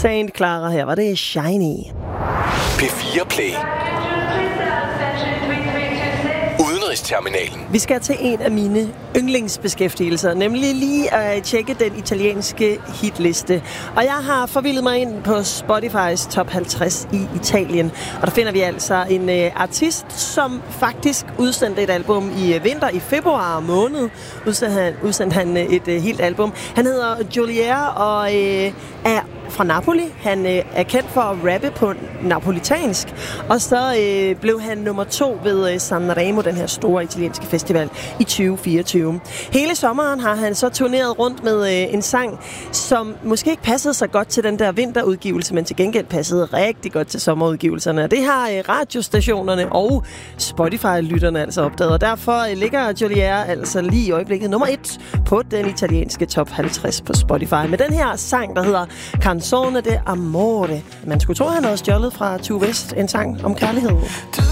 Saint Clara, her var det Shiny. P4 Play. Udenrigsterminalen. Vi skal til en af mine yndlingsbeskæftigelser, nemlig lige at tjekke den italienske hitliste. Og jeg har forvildet mig ind på Spotifys top 50 i Italien. Og der finder vi altså en artist, som faktisk udsendte et album i vinter, i februar måned. Udsendte han et helt album. Han hedder Geolier og er fra Napoli. Han er kendt for at rappe på napolitansk. Og så blev han nummer 2 ved Sanremo, den her store italienske festival, i 2024. Hele sommeren har han så turneret rundt med en sang, som måske ikke passede så godt til den der vinterudgivelse, men til gengæld passede rigtig godt til sommerudgivelserne. Det har radiostationerne og Spotify-lytterne altså opdaget. Og derfor ligger Geolier altså lige i øjeblikket nummer 1 på den italienske top 50 på Spotify. Med den her sang, der hedder Canzone de Amore. Man skulle tro, han havde stjålet fra Tue West, en sang om kærlighed.